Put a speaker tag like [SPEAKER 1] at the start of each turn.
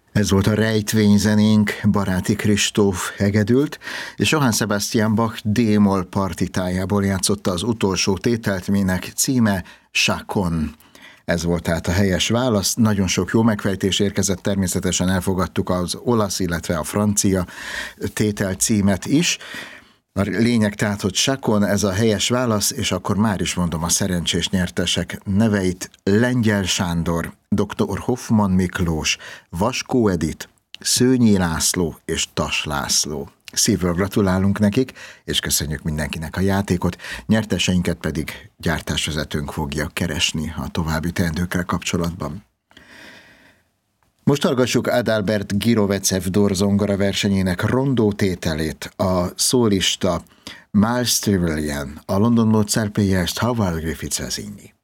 [SPEAKER 1] Ez volt a rejtvényzenénk, Baráti Kristóf hegedült, és Johann Sebastian Bach D-moll partitájából játszotta az utolsó tételt, minek címe Chaconne. Ez volt tehát a helyes válasz. Nagyon sok jó megfejtés érkezett, természetesen elfogadtuk az olasz, illetve a francia tétel címet is. A lényeg tehát, hogy Chaconne, ez a helyes válasz, és akkor már is mondom a szerencsés nyertesek neveit: Lengyel Sándor, dr. Hoffmann Miklós, Vaskó Edit, Szőnyi László és Tas László. Szívből gratulálunk nekik, és köszönjük mindenkinek a játékot. Nyerteseinket pedig gyártásvezetőnk fogja keresni a további teendőkkel kapcsolatban. Most hallgassuk Adalbert Girovecev-Dor zongora versenyének rondó tételét, a szólista Miles Trevelyan, a London Mozart Players Howell Griffiths vezényli.